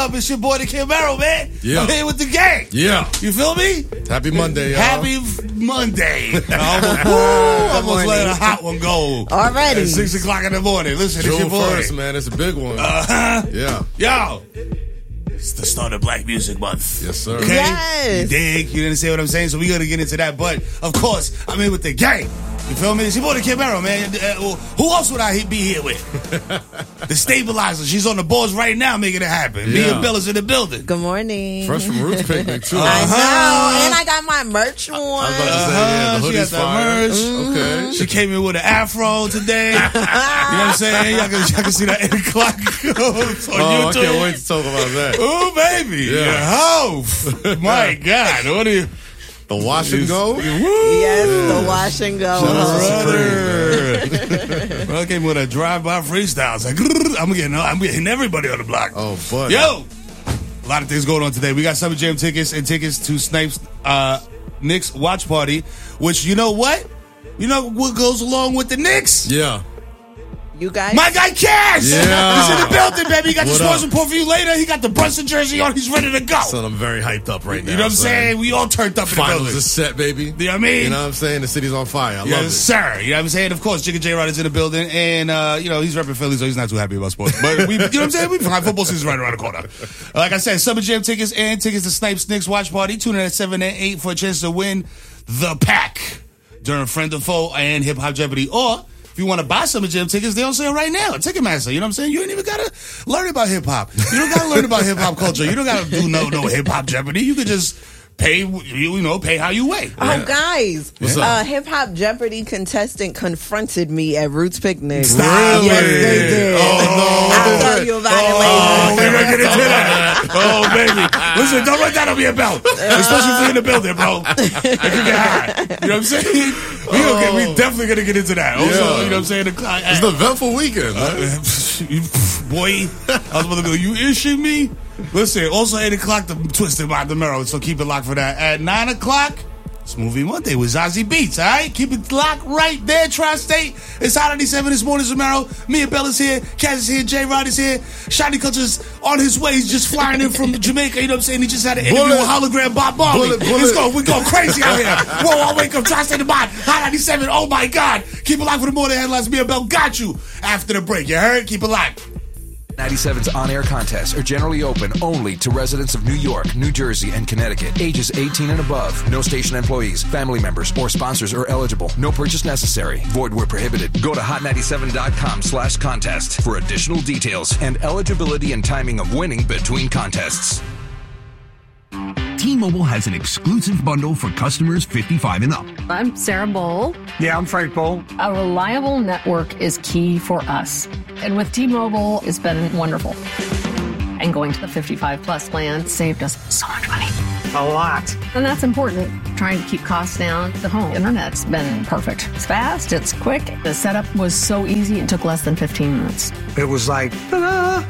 It's your boy, the Kid Merrill, man. Yeah. I'm here with the gang. Yeah. You feel me? Happy Monday, y'all. Happy Monday. Almost let a hot one go. Already. At 6 o'clock in the morning. Listen, it's your June boy. 1st, man. It's a big one. Yeah. Yo. It's the start of Black Music Month. Yes, sir. Okay? Yes. You dig? You understand what I'm saying? So we got to get into that. But, of course, I'm here with the gang. You feel me? It's your boy, the Kid Merrill, man. Who else would I be here with? The Stabilizer. She's on the boards right now making it happen. Me Yeah. and Bella's in the building. Good morning. Fresh from Roots Picnic, too. I know. And I got my merch on. I was about to say, yeah, the She hoodie's got that fire. merch. Okay. She came in with an afro today. You know what I'm saying? Y'all can see that 8 o'clock on YouTube. I can't wait to talk about that. Oh, baby. Yeah. Oh, my God. What are you? The wash and go? Yes, the wash and go. Shout out to Brother. Well, I came with a drive-by freestyle. It's like, I'm getting everybody on the block. Oh, buddy. Yo! A lot of things going on today. We got Summer Jam tickets and tickets to Snipes' Knicks watch party, which, you know what? You know what goes along with the Knicks? Yeah. You guys? My guy Cash! Yeah. He's in the building, baby. He got the What sports up? report for you later. He got the Brunson jersey on. He's ready to go. Son, I'm very hyped up right now. You know what I'm son. saying? We all turned up in the Finals building. is set, baby. You know what I mean? You know what I'm saying? The city's on fire. I love Yes, it. sir. You know what I'm saying? Of course, Jigga J. Rod is in the building, and, he's repping Philly, so he's not too happy about sports. But, you know what I'm saying? We fine. Football season's right around the corner. Like I said, Summer Jam tickets and tickets to Snipes Knicks watch party. Tune in at 7 and 8 for a chance to win the pack during Friend or Foe and Hip Hop Jeopardy. Or, if you want to buy Summer Jam tickets, they're on sale right now. Ticketmaster, you know what I'm saying? You ain't even got to learn about hip-hop. You don't got to learn about hip-hop culture. You don't got to do no Hip-Hop Jeopardy. You could just pay how you weigh. Oh, guys. What's up? Hip Hop Jeopardy contestant confronted me at Roots Picnic. Stop Yes, it. they did. Oh, I'll tell you about it Oh, later. we're going to get into that. Oh, baby. Listen, don't write that on your belt. Especially if you're in the building, bro. If you get high. You know what I'm saying? We definitely going to get into that. Also, Yeah. you know what I'm saying? It's the eventful weekend, man. Boy, I was about to go, you issue me? Listen, also 8 o'clock, the Twisted by the Merrill, so keep it locked for that. At 9 o'clock, it's Movie Monday with Zazie Beats, all right? Keep it locked right there, Tri-State. It's Hot 97 this morning, Romero. Me and Bella's here, Kaz is here, J-Rod is here. Shotty Culture's on his way. He's just flying in from Jamaica, you know what I'm saying? He just had an interview with hologram Bob Marley. We're going crazy out here. Whoa, I wake up, Tri-State the Bot, Hot 97, oh my God. Keep it locked for the morning headlines. Me and Bell got you after the break, you heard? Keep it locked. 97's on-air contests are generally open only to residents of New York, New Jersey, and Connecticut, ages 18 and above. No station employees, family members, or sponsors are eligible. No purchase necessary. Void where prohibited. Go to hot97.com/contest for additional details and eligibility and timing of winning between contests. T-Mobile has an exclusive bundle for customers 55 and up. I'm Sarah Bowl. Yeah, I'm Frank Bowl. A reliable network is key for us. And with T-Mobile, it's been wonderful. And going to the 55 plus plan saved us so much money. A lot. And that's important. Trying to keep costs down. The home internet's been perfect. It's fast, it's quick. The setup was so easy, it took less than 15 minutes. It was like, ta-da!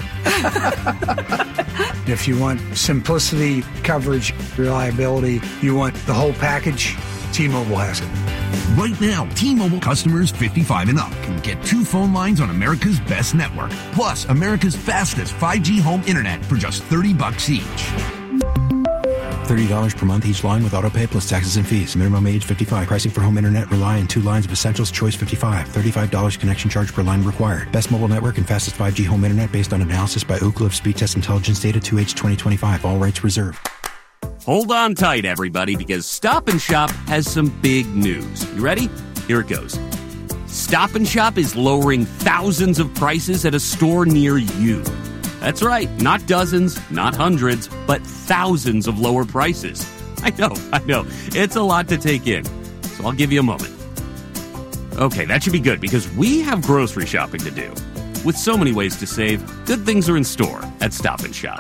If you want simplicity, coverage, reliability, you want the whole package, T-Mobile has it. Right now, T-Mobile customers 55 and up can get 2 phone lines on America's best network, plus America's fastest 5G home internet for just $30 each. $30 per month each line with autopay plus taxes and fees. Minimum age 55. Pricing for home internet rely on 2 lines of essentials. Choice 55. $35 connection charge per line required. Best mobile network and fastest 5G home internet based on analysis by Ookla of Speed Test Intelligence data 2H 2025. All rights reserved. Hold on tight, everybody, because Stop & Shop has some big news. You ready? Here it goes. Stop & Shop is lowering thousands of prices at a store near you. That's right, not dozens, not hundreds, but thousands of lower prices. I know. It's a lot to take in, so I'll give you a moment. Okay, that should be good, because we have grocery shopping to do. With so many ways to save, good things are in store at Stop & Shop.